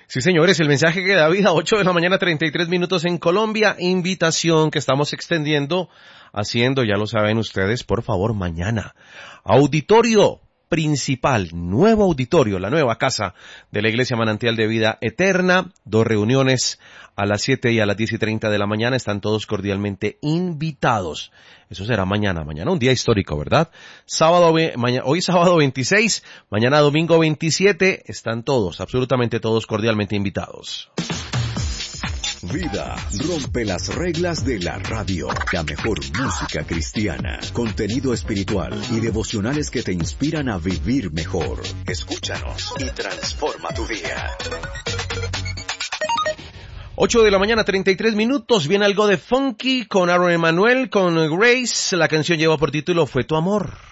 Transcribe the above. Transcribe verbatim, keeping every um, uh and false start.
Sí, señores, el mensaje que da vida, ocho de la mañana, treinta y tres minutos en Colombia. Invitación que estamos extendiendo, haciendo, ya lo saben ustedes, por favor, mañana. Auditorio principal, nuevo auditorio, la nueva casa de la Iglesia Manantial de Vida Eterna. Dos reuniones a las siete y a las diez y treinta de la mañana. Están todos cordialmente invitados. Eso será mañana. Mañana un día histórico, ¿verdad? Sábado, mañana, hoy sábado veintiséis, mañana domingo veintisiete. Están todos, absolutamente todos cordialmente invitados. Vida rompe las reglas de la radio. La mejor música cristiana, contenido espiritual y devocionales que te inspiran a vivir mejor. Escúchanos y transforma tu día. ocho de la mañana, treinta y tres minutos. Viene algo de funky con Aaron Emanuel, con Grace. La canción lleva por título Fue tu amor.